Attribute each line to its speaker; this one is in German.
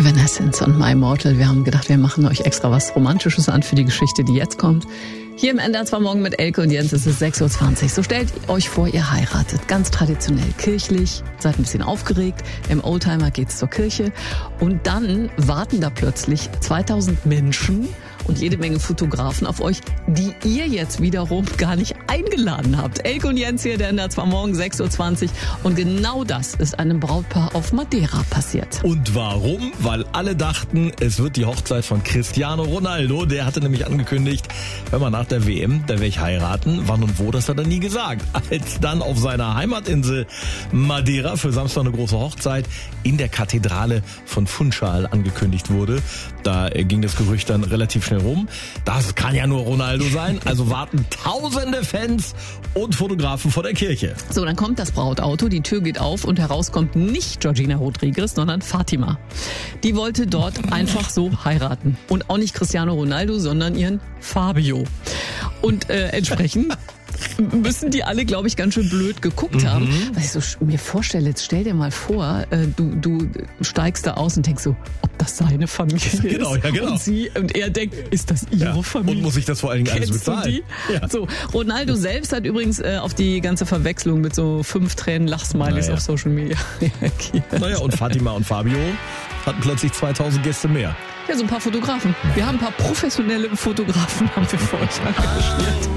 Speaker 1: Evanescence und My Immortal. Wir haben gedacht, wir machen euch extra was Romantisches an für die Geschichte, die jetzt kommt. Hier im NDR 2 Morgen mit Elke und Jens, es ist 6.20 Uhr. So stellt euch vor, ihr heiratet. Ganz traditionell kirchlich, seid ein bisschen aufgeregt. Im Oldtimer geht's zur Kirche. Und dann warten da plötzlich 2000 Menschen und jede Menge Fotografen auf euch, die ihr jetzt wiederum gar nicht eingeladen habt. Elke und Jens hier, der NDR 2 Morgen, 6.20 Uhr. Und genau das ist einem Brautpaar auf Madeira passiert.
Speaker 2: Und warum? Weil alle dachten, es wird die Hochzeit von Cristiano Ronaldo. Der hatte nämlich angekündigt, hör mal, nach der WM, da werde ich heiraten. Wann und wo, das hat er nie gesagt. Als dann auf seiner Heimatinsel Madeira für Samstag eine große Hochzeit in der Kathedrale von Funchal angekündigt wurde, da ging das Gerücht dann relativ schnell rum. Das kann ja nur Ronaldo sein. Also warten tausende Fans und Fotografen vor der Kirche.
Speaker 1: So, dann kommt das Brautauto, die Tür geht auf und heraus kommt nicht Georgina Rodriguez, sondern Fatima. Die wollte dort einfach so heiraten. Und auch nicht Cristiano Ronaldo, sondern ihren Fabio. Und entsprechend müssen die alle, glaube ich, ganz schön blöd geguckt haben. Weil ich so mir vorstelle, jetzt stell dir mal vor, du steigst da aus und denkst so, ob das seine Familie ist.
Speaker 2: Genau.
Speaker 1: Und er denkt, ist das ihre Familie?
Speaker 2: Und muss ich das vor allen Dingen alles bezahlen?
Speaker 1: Ja. So, Ronaldo selbst hat übrigens auf die ganze Verwechslung mit so 5 Tränen Lachsmileys auf Social Media reagiert.
Speaker 2: Naja, und Fatima und Fabio hatten plötzlich 2000 Gäste mehr.
Speaker 1: Ja, so ein paar Fotografen. Wir haben ein paar professionelle Fotografen, haben wir für euch engagiert.